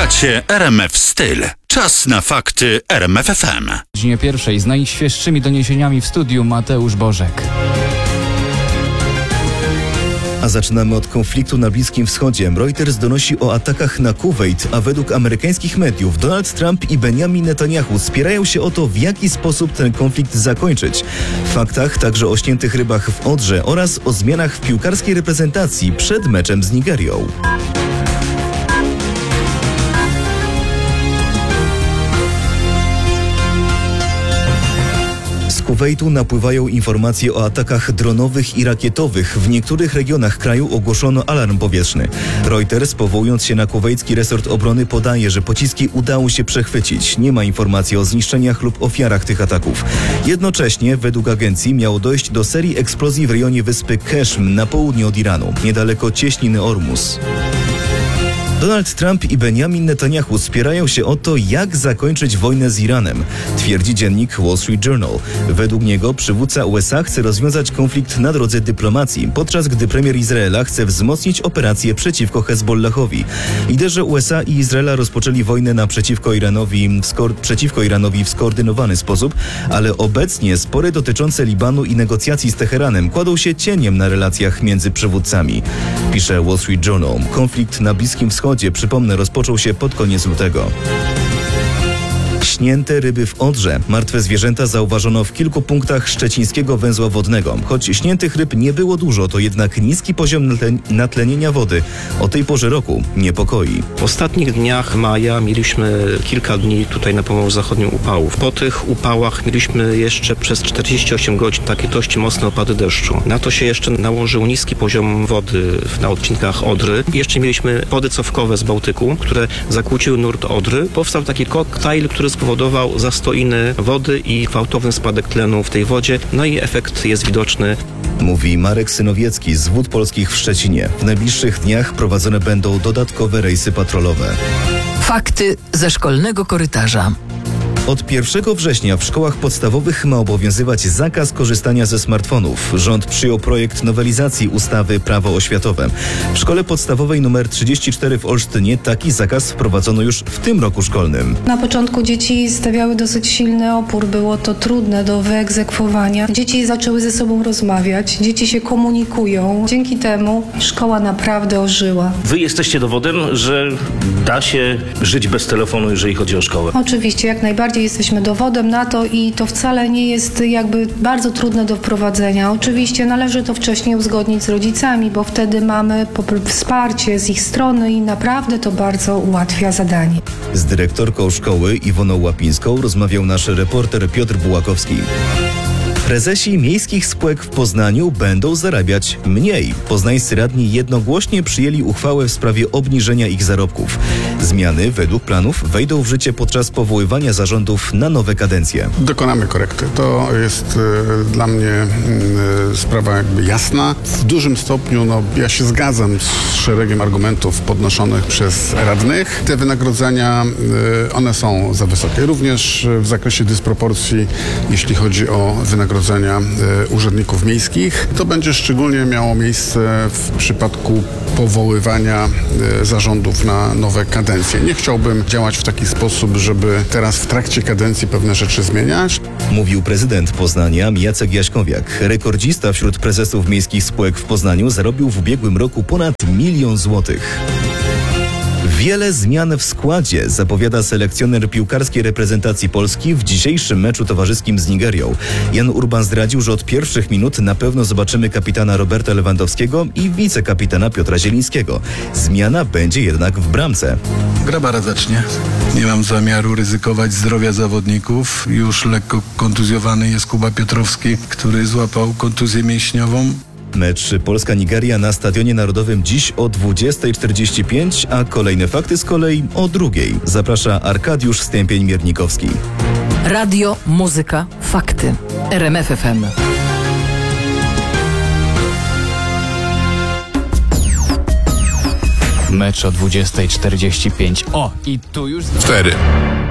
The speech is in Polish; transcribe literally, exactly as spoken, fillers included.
Słuchacie R M F Styl. Czas na fakty R M F F M. W godzinie pierwszej z najświeższymi doniesieniami w studiu Mateusz Bożek. A zaczynamy od konfliktu na Bliskim Wschodzie. Reuters donosi o atakach na Kuwejt, a według amerykańskich mediów Donald Trump i Benjamin Netanyahu spierają się o to, w jaki sposób ten konflikt zakończyć. W faktach także o śniętych rybach w Odrze oraz o zmianach w piłkarskiej reprezentacji przed meczem z Nigerią. Z Kuwejtu napływają informacje o atakach dronowych i rakietowych. W niektórych regionach kraju ogłoszono alarm powietrzny. Reuters, powołując się na kuwejcki resort obrony, podaje, że pociski udało się przechwycić. Nie ma informacji o zniszczeniach lub ofiarach tych ataków. Jednocześnie, według agencji, miało dojść do serii eksplozji w rejonie wyspy Keshm na południe od Iranu, niedaleko cieśniny Ormus. Donald Trump i Benjamin Netanyahu spierają się o to, jak zakończyć wojnę z Iranem, twierdzi dziennik Wall Street Journal. Według niego przywódca U S A chce rozwiązać konflikt na drodze dyplomacji, podczas gdy premier Izraela chce wzmocnić operacje przeciwko Hezbollahowi. Liderzy U S A i Izraela rozpoczęli wojnę naprzeciwko Iranowi w, skor- przeciwko Iranowi w skoordynowany sposób, ale obecnie spory dotyczące Libanu i negocjacji z Teheranem kładą się cieniem na relacjach między przywódcami. Pisze Wall Street Journal. Konflikt na Bliskim Wschodzie, przypomnę, rozpoczął się pod koniec lutego. Śnięte ryby w Odrze. Martwe zwierzęta zauważono w kilku punktach szczecińskiego węzła wodnego. Choć śniętych ryb nie było dużo, to jednak niski poziom natlenienia wody o tej porze roku niepokoi. W ostatnich dniach maja mieliśmy kilka dni tutaj na Pomorzu Zachodnim upałów. Po tych upałach mieliśmy jeszcze przez czterdzieści osiem godzin takie dość mocne opady deszczu. Na to się jeszcze nałożył niski poziom wody na odcinkach Odry. Jeszcze mieliśmy wody cofkowe z Bałtyku, które zakłóciły nurt Odry. Powstał taki koktajl, który spowodował zastoiny wody i gwałtowny spadek tlenu w tej wodzie. No i efekt jest widoczny. Mówi Marek Synowiecki z Wód Polskich w Szczecinie. W najbliższych dniach prowadzone będą dodatkowe rejsy patrolowe. Fakty ze szkolnego korytarza. Od pierwszego września w szkołach podstawowych ma obowiązywać zakaz korzystania ze smartfonów. Rząd przyjął projekt nowelizacji ustawy Prawo oświatowe. W szkole podstawowej nr trzydzieści cztery w Olsztynie taki zakaz wprowadzono już w tym roku szkolnym. Na początku dzieci stawiały dosyć silny opór, było to trudne do wyegzekwowania. Dzieci zaczęły ze sobą rozmawiać, dzieci się komunikują. Dzięki temu szkoła naprawdę ożyła. Wy jesteście dowodem, że da się żyć bez telefonu, jeżeli chodzi o szkołę. Oczywiście, jak najbardziej. Jesteśmy dowodem na to i to wcale nie jest jakby bardzo trudne do wprowadzenia. Oczywiście należy to wcześniej uzgodnić z rodzicami, bo wtedy mamy wsparcie z ich strony i naprawdę to bardzo ułatwia zadanie. Z dyrektorką szkoły Iwoną Łapińską rozmawiał nasz reporter Piotr Bułakowski. Prezesi miejskich spółek w Poznaniu będą zarabiać mniej. Poznańscy radni jednogłośnie przyjęli uchwałę w sprawie obniżenia ich zarobków. Zmiany według planów wejdą w życie podczas powoływania zarządów na nowe kadencje. Dokonamy korekty. To jest y, dla mnie y, sprawa jakby jasna. W dużym stopniu no, ja się zgadzam z szeregiem argumentów podnoszonych przez radnych. Te wynagrodzenia, y, one są za wysokie. Również w zakresie dysproporcji, jeśli chodzi o wynagrodzenia urzędników miejskich. To będzie szczególnie miało miejsce w przypadku powoływania zarządów na nowe kadencje. Nie chciałbym działać w taki sposób, żeby teraz w trakcie kadencji pewne rzeczy zmieniać. Mówił prezydent Poznania Jacek Jaśkowiak. Rekordzista wśród prezesów miejskich spółek w Poznaniu zarobił w ubiegłym roku ponad milion złotych. Wiele zmian w składzie zapowiada selekcjoner piłkarskiej reprezentacji Polski w dzisiejszym meczu towarzyskim z Nigerią. Jan Urban zdradził, że od pierwszych minut na pewno zobaczymy kapitana Roberta Lewandowskiego i wicekapitana Piotra Zielińskiego. Zmiana będzie jednak w bramce. Grabara zacznie. Nie mam zamiaru ryzykować zdrowia zawodników. Już lekko kontuzjowany jest Kuba Piotrowski, który złapał kontuzję mięśniową. Mecz Polska-Nigeria na Stadionie Narodowym dziś o dwudziestej czterdzieści pięć, a kolejne fakty z kolei o drugiej. Zaprasza Arkadiusz Stępień-Miernikowski. Radio, muzyka, fakty. R M F F M. Mecz o dwudziestej czterdzieści pięć. O, i tu już... Cztery.